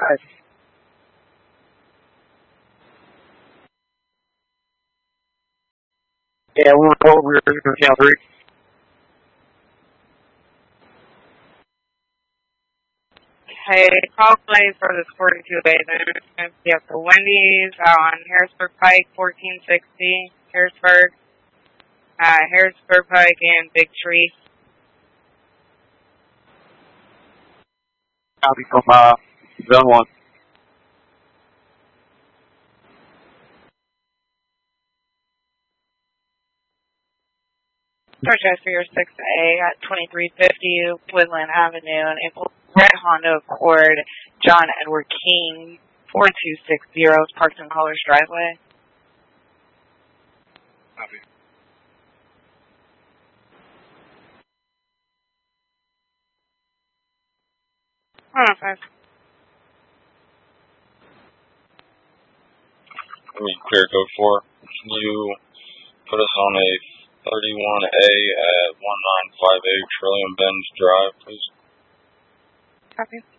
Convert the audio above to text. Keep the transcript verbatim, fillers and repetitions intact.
five. Yeah, one four, we're hotel three. Hey, call play for this forty-two A then. We have the Wendy's on Harrisburg Pike, fourteen sixty, Harrisburg, uh, Harrisburg Pike, and Big Tree. Copy from uh, zone one. Apologize for your six A at twenty-three fifty Woodland Avenue, and a red Honda Accord, John Edward King, four two six zero, parked in Colors driveway. Copy. Oh, five. I mean, clear code four. Can you put us on a thirty-one A at one nine five eight Trillium Bend Drive, please? Copy.